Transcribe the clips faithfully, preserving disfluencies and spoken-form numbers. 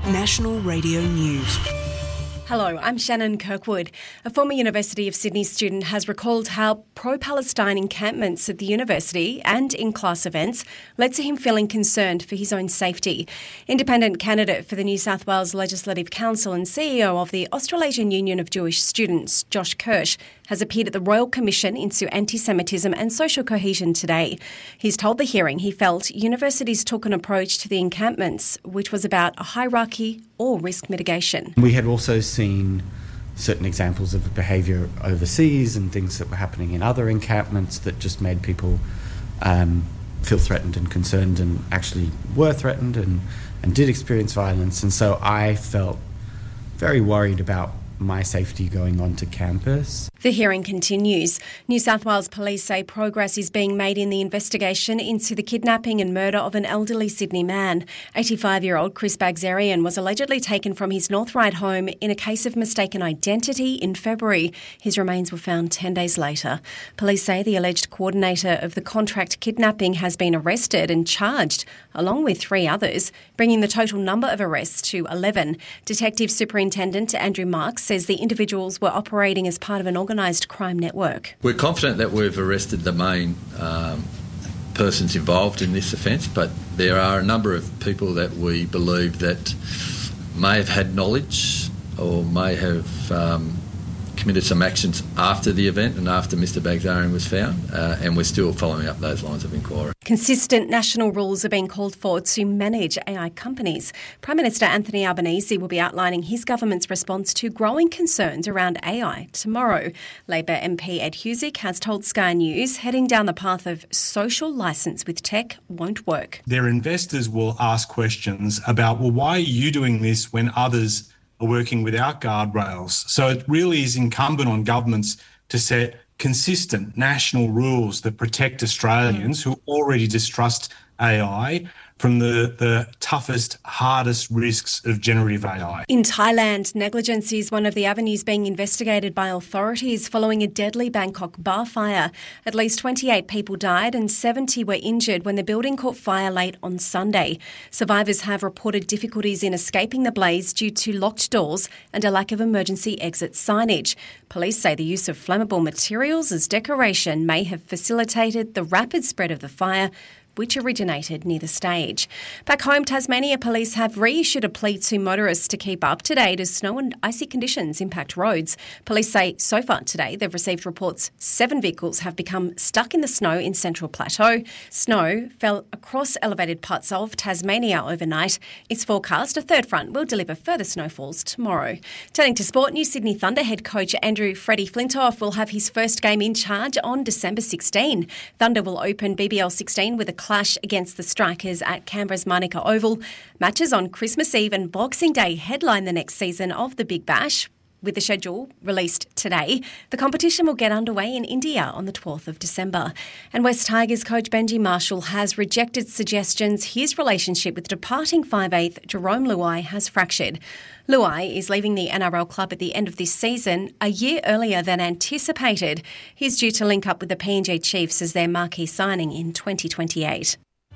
National Radio News. Hello, I'm Shannon Kirkwood. A former University of Sydney student has recalled how pro-Palestine encampments at the university and in class events led to him feeling concerned for his own safety. Independent candidate for the New South Wales Legislative Council and C E O of the Australasian Union of Jewish Students, Josh Kirsch, has appeared at the Royal Commission into Anti-Semitism and Social Cohesion today. He's told the hearing he felt universities took an approach to the encampments which was about a hierarchy or risk mitigation. We had also seen certain examples of behaviour overseas and things that were happening in other encampments that just made people um, feel threatened and concerned and actually were threatened and, and did experience violence. And so I felt very worried about my safety going onto campus. The hearing continues. New South Wales Police say progress is being made in the investigation into the kidnapping and murder of an elderly Sydney man. eighty-five-year-old Chris Bagzerian was allegedly taken from his North Ryde home in a case of mistaken identity in February. His remains were found ten days later. Police say the alleged coordinator of the contract kidnapping has been arrested and charged, along with three others, bringing the total number of arrests to eleven. Detective Superintendent Andrew Marks says the individuals were operating as part of an organised crime network. We're confident that we've arrested the main um, persons involved in this offence, but there are a number of people that we believe that may have had knowledge or may have um, committed some actions after the event and after Mr Bagzerian was found, uh, and we're still following up those lines of inquiry. Consistent national rules are being called for to manage A I companies. Prime Minister Anthony Albanese will be outlining his government's response to growing concerns around A I tomorrow. Labor M P Ed Husic has told Sky News heading down the path of social licence with tech won't work. Their investors will ask questions about, well, why are you doing this when others are working without guardrails? So it really is incumbent on governments to set consistent national rules that protect Australians who already distrust A I from the, the toughest, hardest risks of generative A I. In Thailand, negligence is one of the avenues being investigated by authorities following a deadly Bangkok bar fire. At least twenty-eight people died and seventy were injured when the building caught fire late on Sunday. Survivors have reported difficulties in escaping the blaze due to locked doors and a lack of emergency exit signage. Police say the use of flammable materials as decoration may have facilitated the rapid spread of the fire, which originated near the stage. Back home, Tasmania police have reissued a plea to motorists to keep up to date as snow and icy conditions impact roads. Police say so far today they've received reports seven vehicles have become stuck in the snow in Central Plateau. Snow fell across elevated parts of Tasmania overnight. It's forecast a third front will deliver further snowfalls tomorrow. Turning to sport, New Sydney Thunder head coach Andrew Freddie Flintoff will have his first game in charge on December sixteenth. Thunder will open B B L sixteen with a clash against the Strikers at Canberra's Manuka Oval. Matches on Christmas Eve and Boxing Day headline the next season of the Big Bash. With the schedule released today, the competition will get underway in India on the twelfth of December. And West Tigers coach Benji Marshall has rejected suggestions his relationship with departing five eighth Jerome Luai has fractured. Luai is leaving the N R L club at the end of this season, a year earlier than anticipated. He's due to link up with the P N G Chiefs as their marquee signing in twenty twenty-eight.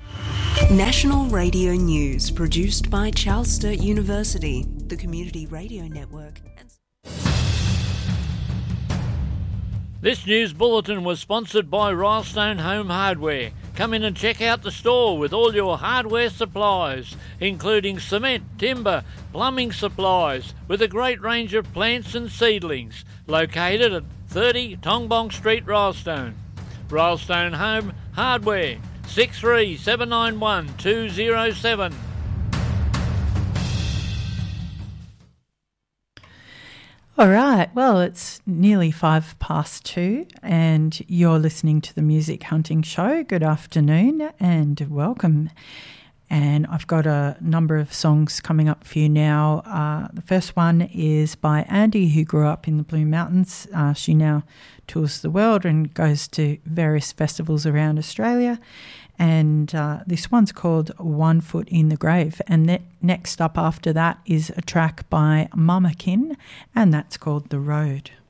National Radio News, produced by Charles Sturt University, the Community Radio Network. This news bulletin was sponsored by Rylestone Home Hardware. Come in and check out the store with all your hardware supplies, including cement, timber, plumbing supplies, with a great range of plants and seedlings. Located at thirty Tongbong Street, Rylestone. Rylestone Home Hardware, six three seven nine one two zero seven. All right, well, it's nearly five past two and you're listening to the Music Hunting Show. Good afternoon and welcome. And I've got a number of songs coming up for you now. Uh, the first one is by Andy, who grew up in the Blue Mountains. Uh, she now tours the world and goes to various festivals around Australia. And uh, this one's called One Foot in the Grave. And ne- next up after that is a track by Mama Kin, and that's called The Road.